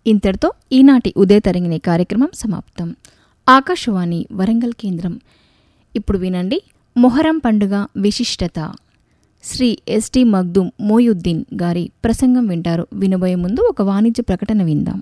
ఇంతటితో ఈనాటి ఉదయతరంగిణి కార్యక్రమం సమాప్తం. ఆకాశవాణి వరంగల్ కేంద్రం. ఇప్పుడు వినండి మొహరం పండుగ విశిష్టత. శ్రీ ఎస్టీ మగ్దుమ్ మోయుద్దీన్ గారి ప్రసంగం వింటారు. వినబోయే ముందు ఒక వాణిజ్య ప్రకటన విందాం.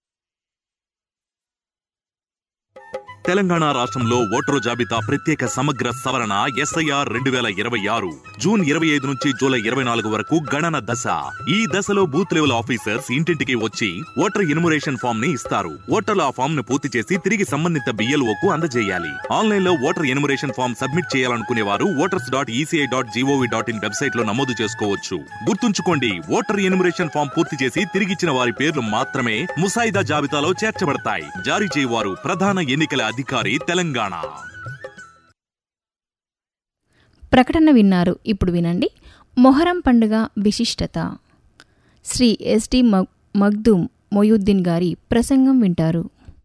తెలంగాణ రాష్ట్రంలో ఓటరు జాబితా ప్రత్యేక సమగ్ర సవరణ ఎస్ఐఆర్ 2026 జూన్ 25 నుంచి జూలై 24 వరకు గణన దశ. ఈ దశలో బూత్ లెవెల్ ఆఫీసర్స్ ఇంటింటికి వచ్చి ఓటర్ ఎన్యుమరేషన్ ఫామ్ ని ఇస్తారు. ఓటర్లు ఆ ఫామ్ ను పూర్తి చేసి తిరిగి సంబంధిత BLOకు అందజేయాలి. ఆన్లైన్ లో ఓటర్ ఎన్యుమరేషన్ ఫామ్ సబ్మిట్ చేయాలనుకునే వారు voters.eci.gov.in వెబ్సైట్ లో నమోదు చేసుకోవచ్చు. గుర్తుంచుకోండి, ఓటర్ ఎన్యుమరేషన్ ఫామ్ పూర్తి చేసి తిరిగిచ్చిన వారి పేర్లు మాత్రమే ముసాయిదా జాబితాలో చేర్చబడతాయి. జారీ చేయవారు ప్రధాన ఎన్నికల అధికారి తెలంగాణ. ప్రకటన విన్నారు. ఇప్పుడు వినండి మొహరం పండుగ విశిష్టత. శ్రీ ఎస్టీ మగ్దుమ్ మొయుద్దీన్ గారి ప్రసంగం వింటారు.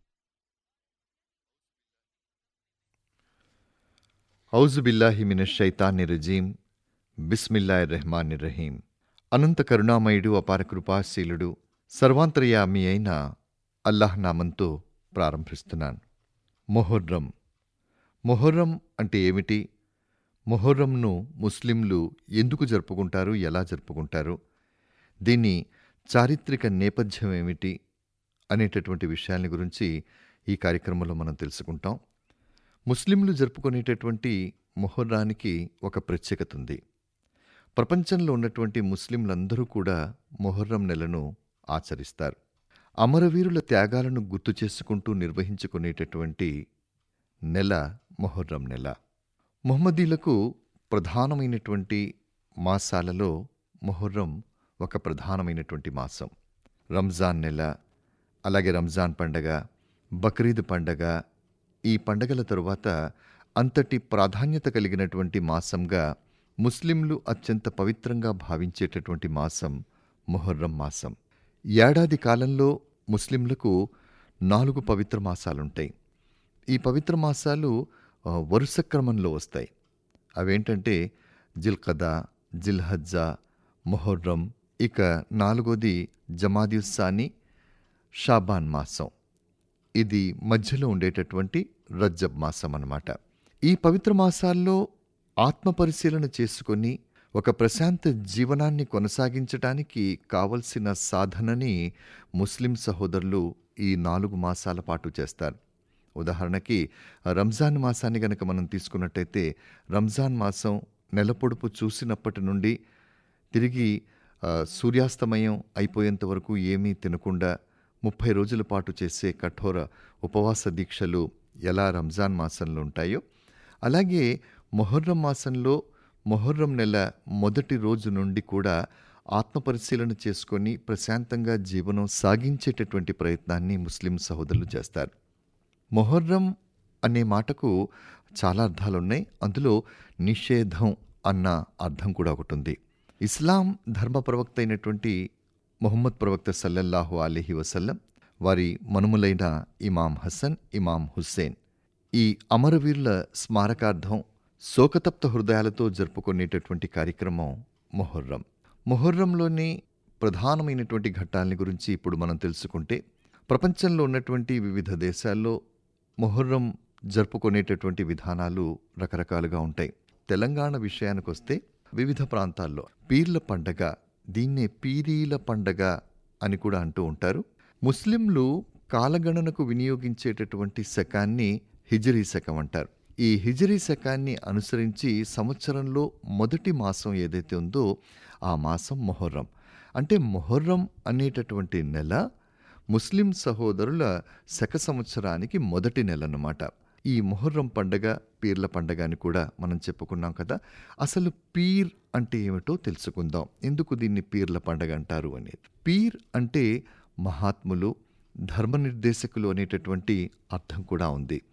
ఔజు బిల్లాహి మినష్ షైతానిర్ రజీం. బిస్మిల్లాహిర్ రెహ్మానిర్ రహీం. అనంత కరుణామయుడు, అపార కృపాశీలుడు, సర్వాంతర్యామి అయిన అల్లాహ్ నామంతో ప్రారంభిస్తున్నాను. మొహర్రం. మొహర్రం అంటే ఏమిటి? మొహర్రంను ముస్లింలు ఎందుకు జరుపుకుంటారు, ఎలా జరుపుకుంటారు, దీని చారిత్రక నేపథ్యం ఏమిటి అనేటటువంటి విషయాల గురించి ఈ కార్యక్రమంలో మనం తెలుసుకుంటాం. ముస్లింలు జరుపుకునేటటువంటి మొహర్రానికి ఒక ప్రత్యేకత ఉంది. ప్రపంచంలో ఉన్నటువంటి ముస్లింలందరూ కూడా మొహర్రం నెలను ఆచరిస్తారు. అమరవీరుల త్యాగాలను గుర్తు చేసుకుంటూ నిర్వహించుకునేటటువంటి నెల మొహర్రం నెల. ముహమ్మదీలకు ప్రధానమైనటువంటి మాసాలలో మొహర్రం ఒక ప్రధానమైనటువంటి మాసం. రంజాన్ నెల, అలాగే రంజాన్ పండగ, బక్రీద్ పండగ, ఈ పండగల తరువాత అంతటి ప్రాధాన్యత కలిగినటువంటి మాసంగా ముస్లింలు అత్యంత పవిత్రంగా భావించేటటువంటి మాసం మొహర్రం మాసం. ఏడాది కాలంలో ముస్లింలకు 4 పవిత్ర మాసాలుంటాయి. ఈ పవిత్ర మాసాలు వరుస క్రమంలో వస్తాయి. అవేంటంటే జిల్కదా, జిల్హజ్జా, మొహర్రం, ఇక 4వది జమాదిస్సాని, షాబాన్ మాసం. ఇది మధ్యలో ఉండేటటువంటి రజ్జబ్ మాసం అన్నమాట. ఈ పవిత్ర మాసాల్లో ఆత్మపరిశీలన చేసుకొని ఒక ప్రశాంత జీవనాన్ని కొనసాగించటానికి కావలసిన సాధనని ముస్లిం సహోదరులు ఈ 4 మాసాల పాటు చేస్తారు. ఉదాహరణకి రంజాన్ మాసాన్ని గనక మనం తీసుకున్నట్టయితే, రంజాన్ మాసం నెలపొడుపు చూసినప్పటి నుండి తిరిగి సూర్యాస్తమయం అయిపోయేంత వరకు ఏమీ తినకుండా 30 రోజుల పాటు చేసే కఠోర ఉపవాస దీక్షలు ఎలా రంజాన్ మాసంలో ఉంటాయో, అలాగే మొహర్రం మాసంలో మొహర్రం నెల మొదటి రోజు నుండి కూడా ఆత్మపరిశీలన చేసుకొని ప్రశాంతంగా జీవనం సాగించేటటువంటి ప్రయత్నాన్ని ముస్లిం సహోదరులు చేస్తారు. మొహర్రం అనే మాటకు చాలా అర్థాలున్నాయి. అందులో నిషేధం అన్న అర్థం కూడా ఒకటి ఉంది. ఇస్లాం ధర్మ ప్రవక్త అయినటువంటి ముహమ్మద్ ప్రవక్త సల్లల్లాహు అలైహి వసల్లం వారి మనుమలైన ఇమాం హసన్, ఇమాం హుస్సేన్, ఈ అమరవీరుల స్మారకార్థం శోకతప్త హృదయాలతో జరుపుకునేటటువంటి కార్యక్రమం మొహర్రం. మొహర్రంలోని ప్రధానమైనటువంటి ఘట్టాలని గురించి ఇప్పుడు మనం తెలుసుకుంటే, ప్రపంచంలో ఉన్నటువంటి వివిధ దేశాల్లో మొహర్రం జరుపుకునేటటువంటి విధానాలు రకరకాలుగా ఉంటాయి. తెలంగాణ విషయానికి వస్తే వివిధ ప్రాంతాల్లో పీర్ల పండగ, దీన్నే పీరీల పండగ అని కూడా అంటూ ఉంటారు. ముస్లింలు కాలగణనకు వినియోగించేటటువంటి శకాన్ని హిజరీ శకం అంటారు. ఈ హిజరీ శకాన్ని అనుసరించి సంవత్సరంలో మొదటి మాసం ఏదైతే ఉందో ఆ మాసం మొహర్రం. అంటే మొహర్రం అనేటటువంటి నెల ముస్లిం సహోదరుల శక సంవత్సరానికి మొదటి నెల అన్నమాట. ఈ మొహర్రం పండగ పీర్ల పండగ అని కూడా మనం చెప్పుకున్నాం కదా. అసలు పీర్ అంటే ఏమిటో తెలుసుకుందాం. ఎందుకు దీన్ని పీర్ల పండగ అంటారు అనేది. పీర్ అంటే మహాత్ములు, ధర్మనిర్దేశకులు అనేటటువంటి అర్థం కూడా ఉంది.